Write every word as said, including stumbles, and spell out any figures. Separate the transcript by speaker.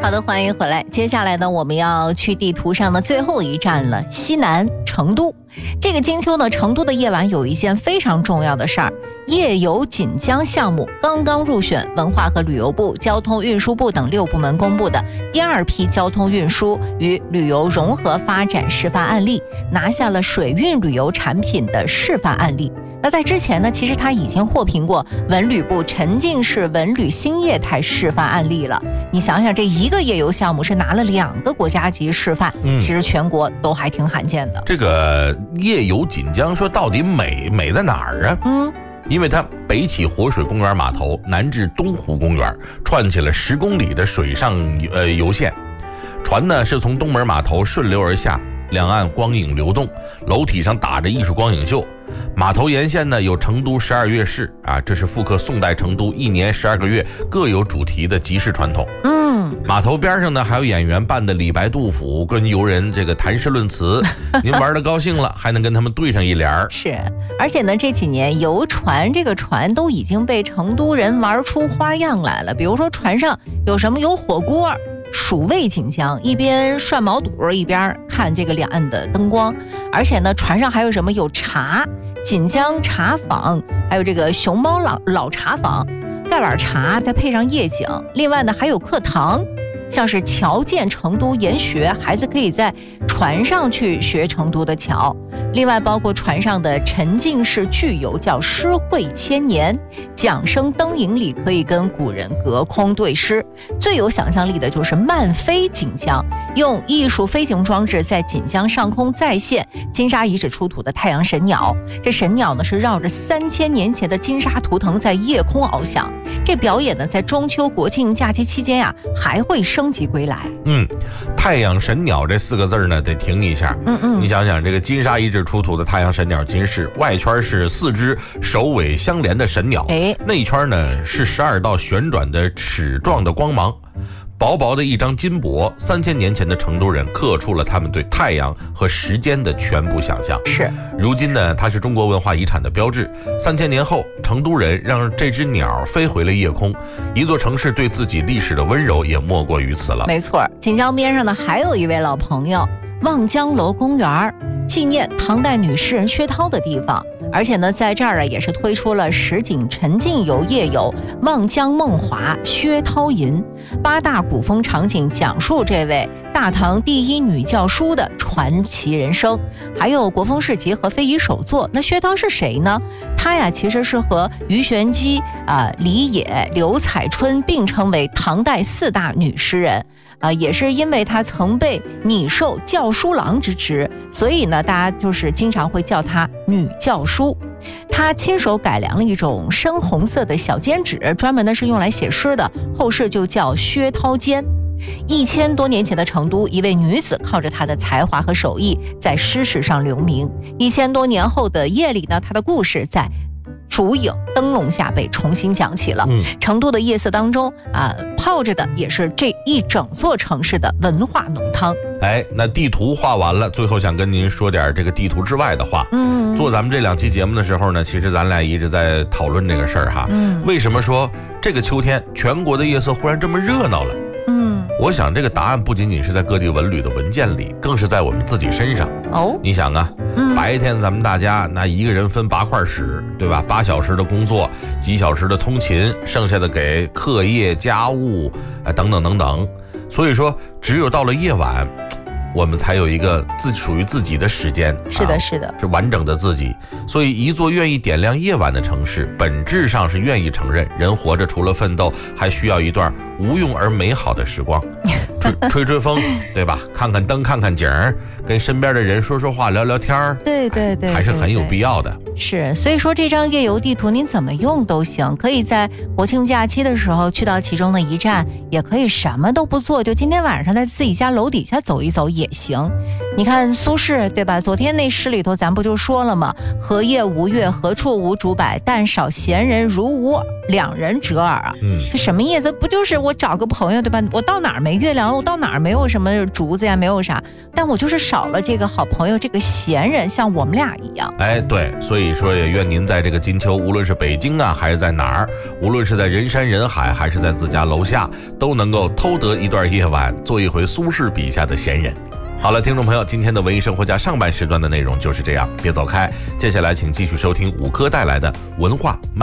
Speaker 1: 好的，欢迎回来。接下来呢，我们要去地图上的最后一站了，西南成都。这个金秋呢，成都的夜晚有一件非常重要的事儿，夜游锦江项目刚刚入选文化和旅游部、交通运输部等六部门公布的第二批交通运输与旅游融合发展示范案例，拿下了水运旅游产品的示范案例。那在之前呢，其实他已经获评过文旅部沉浸式文旅新业态示范案例了。你想想，这一个夜游项目是拿了两个国家级示范，嗯、其实全国都还挺罕见的。
Speaker 2: 这个夜游锦江说到底美美在哪儿啊？嗯，因为它北起活水公园码头，南至东湖公园，串起了十公里的水上呃游线。船呢是从东门码头顺流而下，两岸光影流动，楼体上打着艺术光影秀。码头沿线呢有成都十二月市啊，这是复刻宋代成都一年十二个月各有主题的集市传统。嗯，码头边上呢还有演员扮的李白、杜甫，跟游人这个谈诗论词。您玩的高兴了，还能跟他们对上一联。
Speaker 1: 是，而且呢这几年游船这个船都已经被成都人玩出花样来了，比如说船上有什么有火锅。蜀味锦江，一边涮毛肚一边看这个两岸的灯光，而且呢船上还有什么有茶，锦江茶坊，还有这个熊猫老老茶坊，盖碗茶再配上夜景。另外呢还有课堂，像是侨建成都研学，孩子可以在船上去学成都的侨。另外包括船上的沉浸式剧游叫诗会千年，桨声灯影里可以跟古人隔空对诗。最有想象力的就是慢飞锦江，用艺术飞行装置在锦江上空再现金沙遗址出土的太阳神鸟。这神鸟呢是绕着三千年前的金沙图腾在夜空翱翔。这表演呢在中秋国庆假期期间呀、啊、还会升级归来。
Speaker 2: 嗯，太阳神鸟这四个字呢得停一下。嗯嗯，你想想这个金沙遗址出土的太阳神鸟金饰，外圈是四只首尾相连的神鸟，哎，内圈呢是十二道旋转的齿状的光芒。薄薄的一张金箔，三千年前的成都人刻出了他们对太阳和时间的全部想象。
Speaker 1: 是，
Speaker 2: 如今呢，它是中国文化遗产的标志。三千年后，成都人让这只鸟飞回了夜空，一座城市对自己历史的温柔也莫过于此了。
Speaker 1: 没错，锦江边上呢还有一位老朋友，望江楼公园，纪念唐代女诗人薛涛的地方。而且呢，在这儿啊也是推出了实景沉浸游夜游望江梦华薛涛吟，八大古风场景讲述这位大唐第一女教书的传奇人生，还有国风市集和非遗手作。那薛涛是谁呢？她呀其实是和鱼玄机、啊、呃、李野、刘彩春并称为唐代四大女诗人。啊、呃，也是因为她曾被拟授教书郎之职，所以呢，大家就是经常会叫她女教书。她亲手改良了一种深红色的小笺纸，专门的是用来写诗的，后世就叫薛涛笺。一千多年前的成都，一位女子靠着她的才华和手艺，在诗史上留名。一千多年后的夜里呢，她的故事在烛影灯笼下被重新讲起了。嗯、成都的夜色当中啊、呃，泡着的也是这一整座城市的文化浓汤。
Speaker 2: 哎，那地图画完了，最后想跟您说点这个地图之外的话。嗯，做咱们这两期节目的时候呢，其实咱俩一直在讨论这个事儿哈。嗯，为什么说这个秋天全国的夜色忽然这么热闹了？嗯，我想这个答案不仅仅是在各地文旅的文件里，更是在我们自己身上。哦，你想啊，嗯、白天咱们大家那一个人分八块使，对吧？八小时的工作，几小时的通勤，剩下的给课业、家务，啊、等等等等。所以说，只有到了夜晚，我们才有一个自属于自己的时间。
Speaker 1: 是的，啊、是的，
Speaker 2: 是完整的自己。所以，一座愿意点亮夜晚的城市，本质上是愿意承认，人活着除了奋斗，还需要一段无用而美好的时光。吹吹吹风，对吧？看看灯，看看景儿，跟身边的人说说话，聊聊天儿。
Speaker 1: 对对 对, 对，
Speaker 2: 还是很有必要的。
Speaker 1: 是，所以说这张夜游地图您怎么用都行，可以在国庆假期的时候去到其中的一站，也可以什么都不做，就今天晚上在自己家楼底下走一走也行。你看苏轼，对吧？昨天那诗里头咱不就说了吗？何夜无月，何处无竹柏，但少闲人如吾两人折耳啊。嗯，这什么意思？不就是我找个朋友，对吧？我到哪儿没月亮有到哪儿没有什么竹子呀，没有啥，但我就是少了这个好朋友，这个闲人，像我们俩一样。
Speaker 2: 哎，对，所以说也愿您在这个金秋，无论是北京啊，还是在哪儿，无论是在人山人海，还是在自家楼下，都能够偷得一段夜晚，做一回苏轼笔下的闲人。好了，听众朋友，今天的文艺生活家上半时段的内容就是这样，别走开，接下来请继续收听五科带来的文化慢。